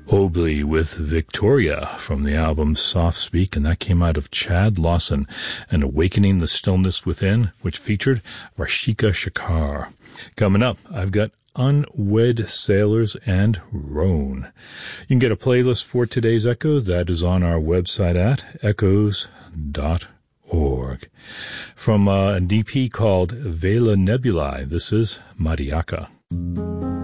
Obley with Victoria from the album Soft Speak, and that came out of Chad Lawson and Awakening the Stillness Within, which featured Rashika Shakkar. Coming up, I've got Unwed Sailors and Roan. You can get a playlist for today's Echoes. That is on our website at echoes.org. From an EP called Vela Nebulae, this is Mariaka.